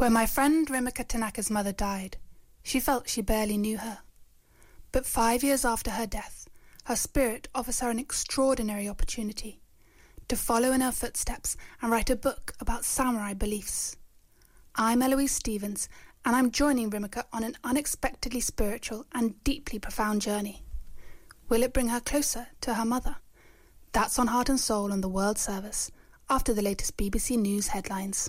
When my friend Rimika Tanaka's mother died, she felt she barely knew her. But 5 years after her death, her spirit offers her an extraordinary opportunity to follow in her footsteps and write a book about samurai beliefs. I'm Eloise Stevens, and I'm joining Rimika on an unexpectedly spiritual and deeply profound journey. Will it bring her closer to her mother? That's on Heart and Soul on the World Service, after the latest BBC News headlines.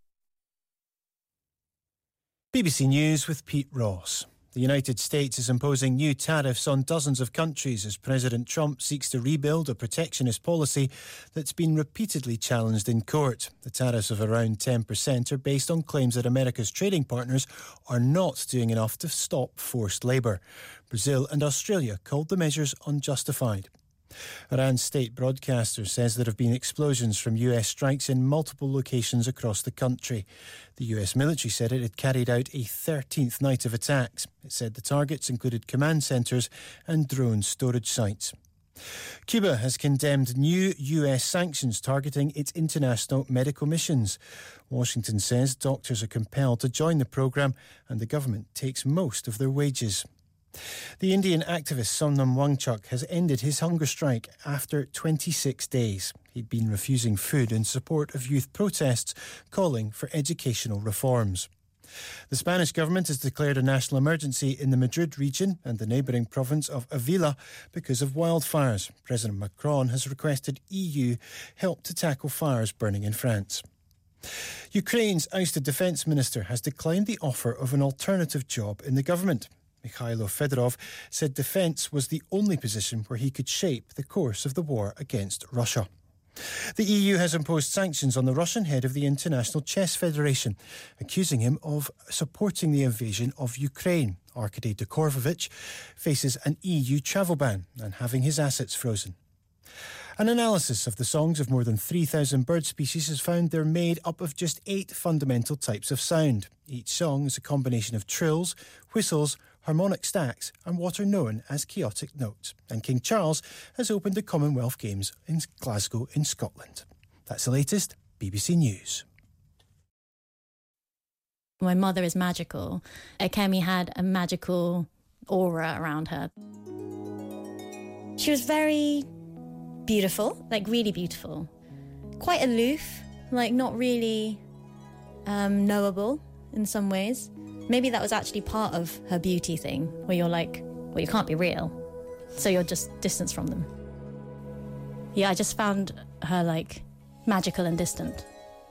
BBC News with Pete Ross. The United States is imposing new tariffs on dozens of countries as President Trump seeks to rebuild a protectionist policy that's been repeatedly challenged in court. The tariffs of around 10% are based on claims that America's trading partners are not doing enough to stop forced labour. Brazil and Australia called the measures unjustified. Iran's state broadcaster says there have been explosions from US strikes in multiple locations across the country. The US military said it had carried out a 13th night of attacks. It said the targets included command centres and drone storage sites. Cuba has condemned new US sanctions targeting its international medical missions. Washington says doctors are compelled to join the programme and the government takes most of their wages. The Indian activist Sonam Wangchuk has ended his hunger strike after 26 days. He'd been refusing food in support of youth protests calling for educational reforms. The Spanish government has declared a national emergency in the Madrid region and the neighbouring province of Avila because of wildfires. President Macron has requested EU help to tackle fires burning in France. Ukraine's ousted defence minister has declined the offer of an alternative job in the government. Mikhailo Fedorov said defence was the only position where he could shape the course of the war against Russia. The EU has imposed sanctions on the Russian head of the International Chess Federation, accusing him of supporting the invasion of Ukraine. Arkady Dukhorovich faces an EU travel ban and having his assets frozen. An analysis of the songs of more than 3,000 bird species has found they're made up of just 8 fundamental types of sound. Each song is a combination of trills, whistles, harmonic stacks and what are known as chaotic notes. And King Charles has opened the Commonwealth Games in Glasgow in Scotland. That's the latest BBC News. My mother is magical. Kemi had a magical aura around her. She was very beautiful, like really beautiful. Quite aloof, like not really knowable in some ways. Maybe that was actually part of her beauty thing, where you're like, well, you can't be real, so you're just distanced from them. Yeah, I just found her like magical and distant.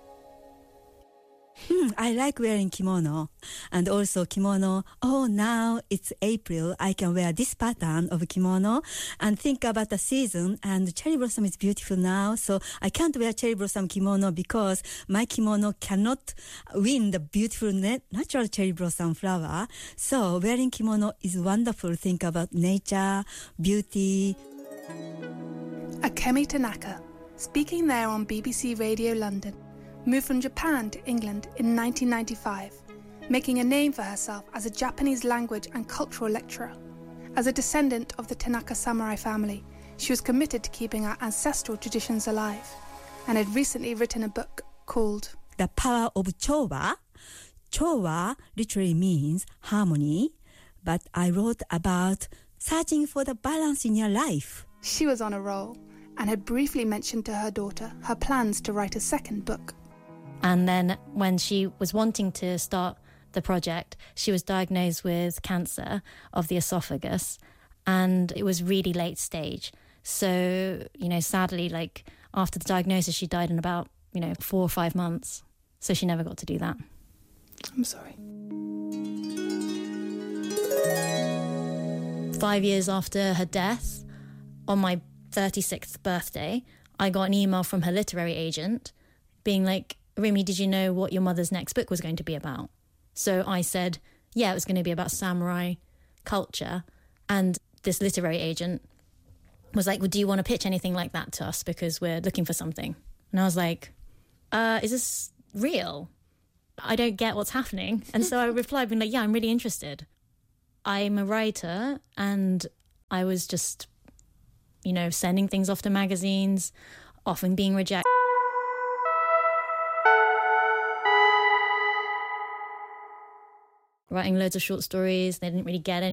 I like wearing kimono, and also kimono. Oh, now it's April. I can wear this pattern of kimono and think about the season. And cherry blossom is beautiful now, so I can't wear cherry blossom kimono because my kimono cannot win the beautiful natural cherry blossom flower. So wearing kimono is wonderful. Think about nature, beauty. Kemi Tanaka, speaking there on BBC Radio London, moved from Japan to England in 1995, making a name for herself as a Japanese language and cultural lecturer. As a descendant of the Tanaka samurai family, she was committed to keeping our ancestral traditions alive and had recently written a book called The Power of Chowa. Chowa literally means harmony, but I wrote about searching for the balance in your life. She was on a roll and had briefly mentioned to her daughter her plans to write a second book. And then when she was wanting to start the project, she was diagnosed with cancer of the esophagus, and it was really late stage. So, sadly, like after the diagnosis, she died in about, 4 or 5 months. So she never got to do that. I'm sorry. 5 years after her death, on my 36th birthday, I got an email from her literary agent being like, Rimi, did you know what your mother's next book was going to be about? So I said, yeah, it was going to be about samurai culture. And this literary agent was like, well, do you want to pitch anything like that to us? Because we're looking for something. And I was like, is this real? I don't get what's happening. And so I replied, being like, yeah, I'm really interested. I'm a writer, and I was just, sending things off to magazines, often being rejected. writing loads of short stories. They didn't really get